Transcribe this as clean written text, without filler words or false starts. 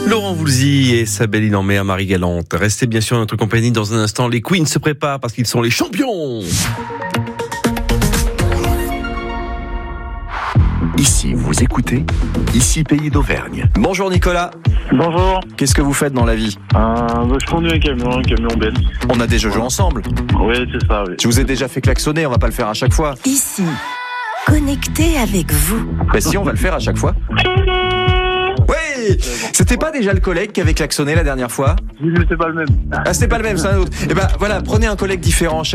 Laurent Voulzy et Sabelle Inamé à Marie-Galante. Restez bien sûr dans notre compagnie dans un instant. Les Queens se préparent parce qu'ils sont les champions. Ici, vous écoutez, ici Pays d'Auvergne. Bonjour Nicolas. Bonjour. Qu'est-ce que vous faites dans la vie ? Je conduis un camion belge. On a déjà joué ensemble. Oui, c'est ça, oui. Je vous ai déjà fait klaxonner, on va pas le faire à chaque fois. Ici, connecté avec vous. Bah si, on va le faire à chaque fois. Oui. C'était pas déjà le collègue qui avait klaxonné la dernière fois ? Oui, mais c'est pas le même. Ah, c'était pas le même, c'est un autre. Eh ben voilà, prenez un collègue différent.